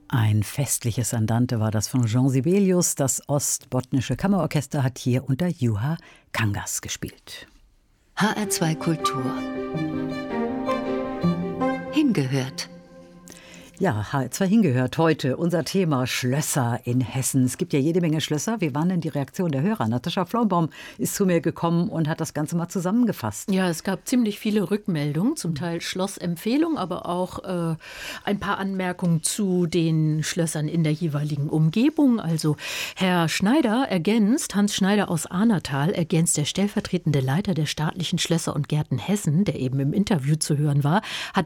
Ein festliches Andante war das von Jean Sibelius. Das Ostbotnische Kammerorchester hat hier unter Juha Kangas gespielt. HR2 Kultur. Hingehört. Ja, H2 hingehört heute. Unser Thema Schlösser in Hessen. Es gibt ja jede Menge Schlösser. Wie waren denn die Reaktionen der Hörer? Natascha Flaumbaum ist zu mir gekommen und hat das Ganze mal zusammengefasst. Ja, es gab ziemlich viele Rückmeldungen, zum Teil Schlossempfehlungen, aber auch ein paar Anmerkungen zu den Schlössern in der jeweiligen Umgebung. Also Herr Schneider ergänzt, Hans Schneider aus Ahnertal ergänzt, der stellvertretende Leiter der staatlichen Schlösser und Gärten Hessen, der eben im Interview zu hören war, hat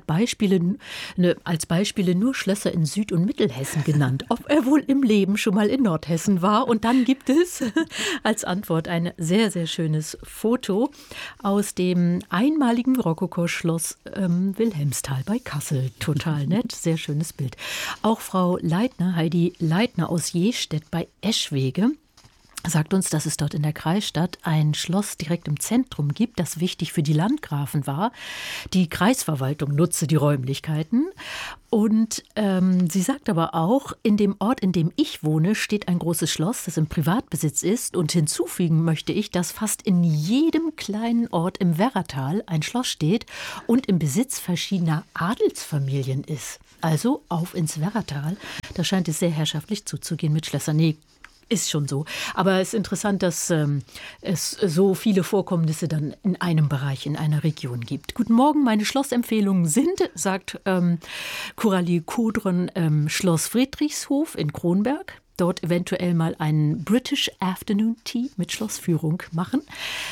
als Beispiele nur Schlösser in Süd- und Mittelhessen genannt, ob er wohl im Leben schon mal in Nordhessen war. Und dann gibt es als Antwort ein sehr, sehr schönes Foto aus dem einmaligen Rokoko-Schloss Wilhelmsthal bei Kassel. Total nett, sehr schönes Bild. Auch Frau Leitner, Heidi Leitner aus Jestedt bei Eschwege, sagt uns, dass es dort in der Kreisstadt ein Schloss direkt im Zentrum gibt, das wichtig für die Landgrafen war. Die Kreisverwaltung nutze die Räumlichkeiten. Und sie sagt aber auch, in dem Ort, in dem ich wohne, steht ein großes Schloss, das im Privatbesitz ist. Und hinzufügen möchte ich, dass fast in jedem kleinen Ort im Werratal ein Schloss steht und im Besitz verschiedener Adelsfamilien ist. Also auf ins Werratal. Da scheint es sehr herrschaftlich zuzugehen mit Schlössern. Nee, ist schon so. Aber es ist interessant, dass es so viele Vorkommnisse dann in einem Bereich, in einer Region gibt. Guten Morgen, meine Schlossempfehlungen sind, sagt Coralie Kodron, Schloss Friedrichshof in Kronberg. Dort eventuell mal einen British Afternoon Tea mit Schlossführung machen.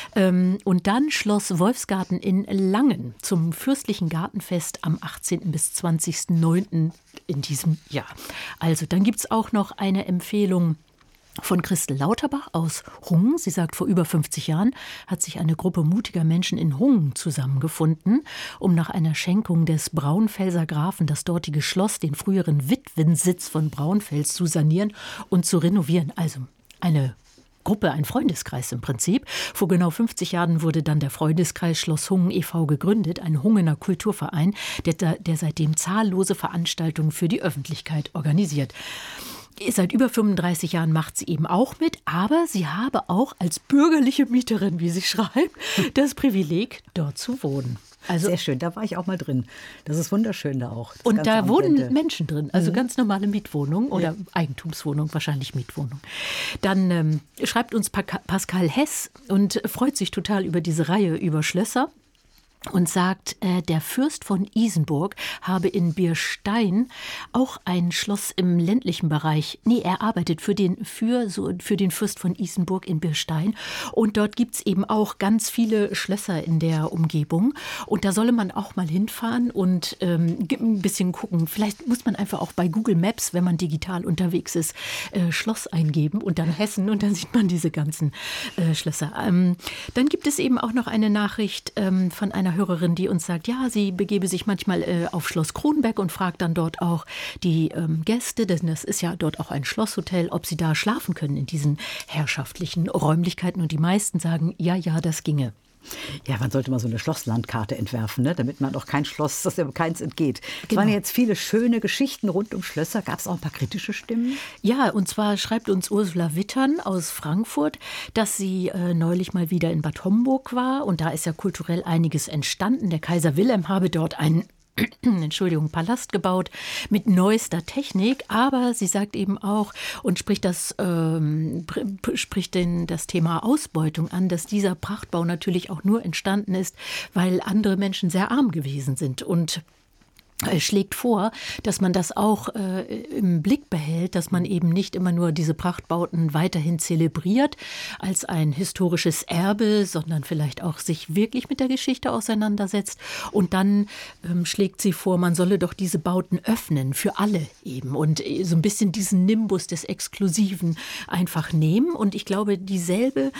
Und dann Schloss Wolfsgarten in Langen zum fürstlichen Gartenfest am 18. bis 20.09. in diesem Jahr. Also dann gibt es auch noch eine Empfehlung von Christel Lauterbach aus Hungen. Sie sagt, vor über 50 Jahren hat sich eine Gruppe mutiger Menschen in Hungen zusammengefunden, um nach einer Schenkung des Braunfelser Grafen das dortige Schloss, den früheren Witwensitz von Braunfels, zu sanieren und zu renovieren. Also eine Gruppe, ein Freundeskreis im Prinzip. Vor genau 50 Jahren wurde dann der Freundeskreis Schloss Hungen e.V. gegründet, ein Hungener Kulturverein, der seitdem zahllose Veranstaltungen für die Öffentlichkeit organisiert. Seit über 35 Jahren macht sie eben auch mit, aber sie habe auch als bürgerliche Mieterin, wie sie schreibt, das Privileg, dort zu wohnen. Also, sehr schön, da war ich auch mal drin. Das ist wunderschön da auch. Und da wohnen Menschen drin, also ganz normale Mietwohnungen oder Eigentumswohnung, wahrscheinlich Mietwohnung. Dann schreibt uns Pascal Hess und freut sich total über diese Reihe über Schlösser. Und sagt, der Fürst von Isenburg habe in Birstein auch ein Schloss im ländlichen Bereich. Nee, er arbeitet für den Fürst von Isenburg in Birstein. Und dort gibt's eben auch ganz viele Schlösser in der Umgebung. Und da solle man auch mal hinfahren und ein bisschen gucken. Vielleicht muss man einfach auch bei Google Maps, wenn man digital unterwegs ist, Schloss eingeben und dann Hessen und dann sieht man diese ganzen Schlösser. Dann gibt es eben auch noch eine Nachricht von einer Hörerin, die uns sagt, ja, sie begebe sich manchmal auf Schloss Kronberg und fragt dann dort auch die Gäste, denn das ist ja dort auch ein Schlosshotel, ob sie da schlafen können in diesen herrschaftlichen Räumlichkeiten. Und die meisten sagen, ja, das ginge. Ja, man sollte mal so eine Schlosslandkarte entwerfen, ne? Damit man auch kein Schloss, dass dem keins entgeht. Es waren jetzt viele schöne Geschichten rund um Schlösser. Gab es auch ein paar kritische Stimmen? Ja, und zwar schreibt uns Ursula Wittern aus Frankfurt, dass sie neulich mal wieder in Bad Homburg war. Und da ist ja kulturell einiges entstanden. Der Kaiser Wilhelm habe dort einen Palast gebaut mit neuester Technik, aber sie sagt eben auch und spricht das Thema Ausbeutung an, dass dieser Prachtbau natürlich auch nur entstanden ist, weil andere Menschen sehr arm gewesen sind und schlägt vor, dass man das auch im Blick behält, dass man eben nicht immer nur diese Prachtbauten weiterhin zelebriert als ein historisches Erbe, sondern vielleicht auch sich wirklich mit der Geschichte auseinandersetzt. Und dann schlägt sie vor, man solle doch diese Bauten öffnen für alle eben und so ein bisschen diesen Nimbus des Exklusiven einfach nehmen. Und ich glaube, dieselbe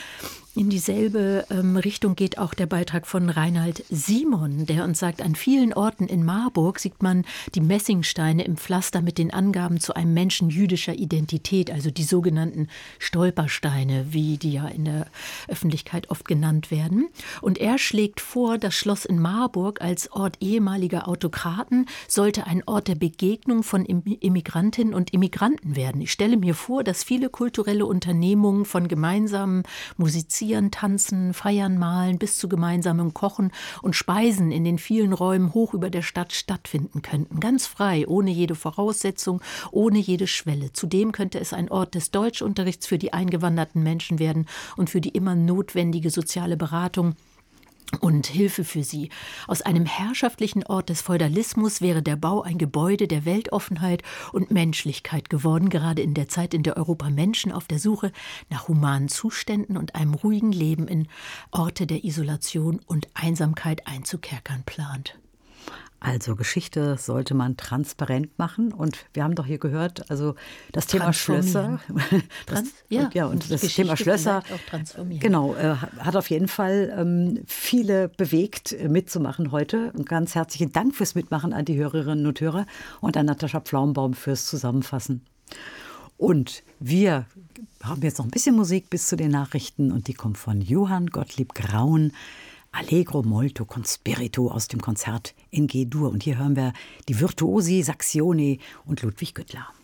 In dieselbe Richtung geht auch der Beitrag von Reinhard Simon, der uns sagt, an vielen Orten in Marburg sieht man die Messingsteine im Pflaster mit den Angaben zu einem Menschen jüdischer Identität, also die sogenannten Stolpersteine, wie die ja in der Öffentlichkeit oft genannt werden. Und er schlägt vor, das Schloss in Marburg als Ort ehemaliger Autokraten sollte ein Ort der Begegnung von Immigrantinnen und Immigranten werden. Ich stelle mir vor, dass viele kulturelle Unternehmungen von gemeinsamen Musizieren, Tanzen, Feiern, Malen bis zu gemeinsamem Kochen und Speisen in den vielen Räumen hoch über der Stadt stattfinden könnten. Ganz frei, ohne jede Voraussetzung, ohne jede Schwelle. Zudem könnte es ein Ort des Deutschunterrichts für die eingewanderten Menschen werden und für die immer notwendige soziale Beratung und Hilfe für sie. Aus einem herrschaftlichen Ort des Feudalismus wäre der Bau ein Gebäude der Weltoffenheit und Menschlichkeit geworden, gerade in der Zeit, in der Europa Menschen auf der Suche nach humanen Zuständen und einem ruhigen Leben in Orte der Isolation und Einsamkeit einzukerkern plant. Also Geschichte sollte man transparent machen. Und wir haben doch hier gehört, also das Thema Schlösser. Und das Thema Schlösser auch transformieren. Genau, hat auf jeden Fall viele bewegt, mitzumachen heute. Und ganz herzlichen Dank fürs Mitmachen an die Hörerinnen und Hörer und an Natascha Pflaumbaum fürs Zusammenfassen. Und wir haben jetzt noch ein bisschen Musik bis zu den Nachrichten und die kommt von Johann Gottlieb Graun. Allegro molto con spirito aus dem Konzert in G-Dur. Und hier hören wir die Virtuosi Saxioni und Ludwig Güttler.